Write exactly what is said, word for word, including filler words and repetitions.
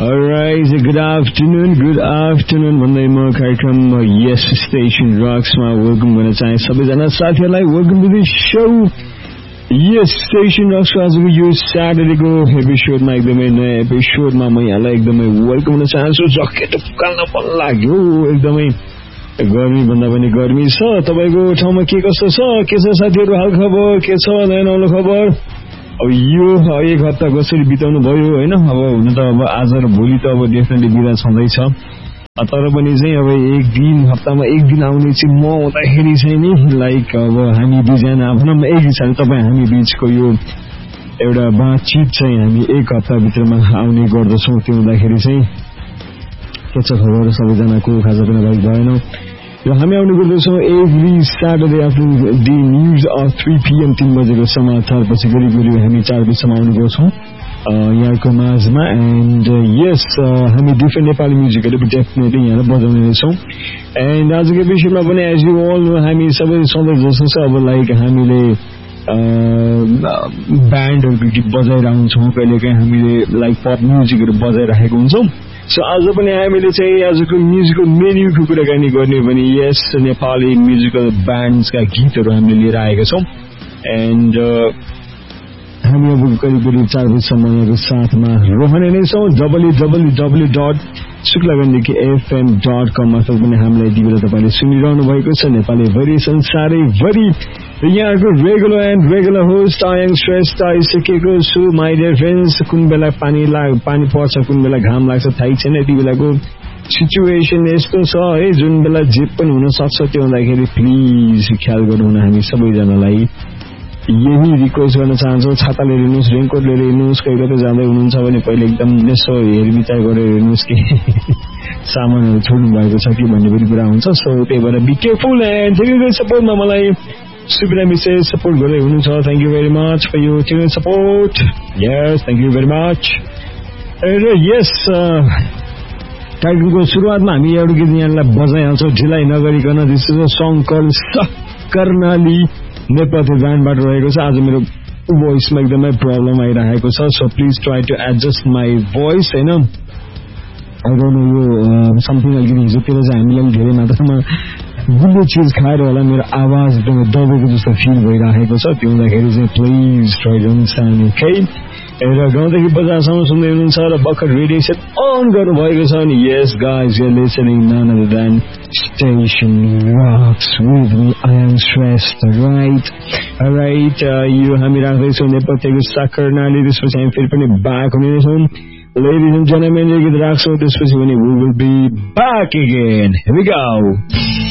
Alright, good afternoon, good afternoon भन्दै म कार्यक्रम यस स्टेशन रक्समा वेलकम गर्न चाहे सबैजना साथीहरूलाई welcome to the show yes station रक्सको आजको यो स्याटरडेको एपिसोडमा एकदमै नयाँ एपिसोडमा म यहाँलाई एकदमै वेलकम गर्न चाहन्छु। जकेट फुकाल्न मन लाग्यो, एकदमै गर्मी भन्दा पनि गर्मी छ। तपाईको ठाउँमा के कस्तो छ, के छ साथीहरू, हाल खबर के छ, नयाँ नौलो खबर? अब यो एक हप्ता कसरी बिताउनु भयो होइन? अब हुन त अब आज र भोलि त अब डेफिनेटली बिदा छँदैछ, तर पनि चाहिँ अब एक दिन हप्तामा एक दिन आउने चाहिँ म हुँदाखेरि चाहिँ नि लाइक अब हामी दुईजना भनौँ न एक हिसाबले तपाईँ हामी बिचको यो एउटा बातचित चाहिँ हामी एक हप्ताभित्रमा आउने गर्दछौँ। त्यो हुँदाखेरि चाहिँ के छ खबर सबैजनाको, खाजा पनि लाइक भएन र हामी आउने गर्दछौँ every Saturday after day news of three PM तीन बजेको समाचार पछि गरी गरी हामी चार बजीसम्म आउने गर्छौँ यहाँको माझमा। एन्ड यस हामी डिफ्रेन्ट नेपाली म्युजिकहरू डेफिनेटली यहाँलाई बजाउने रहेछौँ। एन्ड आजको एपिसोडमा पनि एज यु अल नो हामी सबै सधैँ जस्तो छ अब लाइक हामीले ब्यान्डहरू गीत बजाइरहन्छौँ, कहिलेकाहीँ हामीले लाइक पप म्युजिकहरू बजाइराखेको हुन्छौँ। सो आज पनि हामीले चाहिँ आजको म्युजिकल मेन्यूको कुराकानी गर्ने भने यस नेपाली म्युजिकल ब्यान्ड्सका गीतहरू हामीले लिएर आएका छौँ। एन्ड हामी अब करिब करिब चार बजीसम्म यहाँको साथमा रहने नै छौँ। W W W dot शुक्लागण्डकी FM dot कम मार्फत पनि हामीलाई यति बेला तपाईँले सुनिरहनु भएको छ नेपाली भरि संसारैभरि। यहाँको regular and regular host आयङ Shrestha आइसकेको छु। माई डियर फ्रेन्ड्स, कुन बेला पानी लाग पानी पर्छ, कुन बेला घाम लाग्छ थाहै छैन। यति बेलाको सिचुएसन यस्तो छ है, जुन बेला जे पनि हुन सक्छ। त्यो हुँदाखेरि प्लिज ख्याल गरौँ न हामी सबैजनालाई यही रिक्वेस्ट गर्न चाहन्छौँ। छाता लिएर हिँड्नुहोस्, रेनकोट लिएर हिँड्नुहोस्। कहीँ कतै जाँदै हुनुहुन्छ भने पहिले एकदम यसो हेरविचार गरेर हिँड्नुहोस् कि सामानहरू छोड्नु भएको छ कि भन्ने पनि कुरा हुन्छ। सो त्यही भएर be careful and thank you सपोर्टमा मलाई सुबिना मिसेस सपोर्ट गर्दै हुनुहुन्छ। Thank you very much for you technical support. Yes, thank you very much. र यस कार्यक्रमको सुरुवातमा हामी एउटा गीत यहाँलाई बजाइहाल्छौँ ढिलाइ नगरिकन। This is a song call Karnali Nepali ब्यान्डबाट रहेको छ। आज मेरो भोइसमा एकदमै प्रब्लम आइरहेको छ, so please try to adjust my voice होइन। आई डोन्ट नो यो समथिङ अलिकति हिजोतिर चाहिँ हामीलाई धेरै मात्रामा गुलियो चिज खाएर होला मेरो आवाज एकदमै दबेको जस्तो फिल भइरहेको छ। त्यो हुँदाखेरि चाहिँ please try to understand okay. र गाउँदेखि बजारसम्म सुन्दै हुनुहुन्छ र भर्खर रेडिएसन अन गर्नुभएको छ अनि यस guys you are listening non other than station रक्स with me आयङ Shrestha right right. यो हामी राख्दैछौँ नेपथ्यको कर्णाली, त्यसपछि हामी फेरि पनि ब्याक हुनेछौँ। Ladies and gentlemen, यो गीत राख्छौँ, त्यसपछि भने we will be back again. Here we go.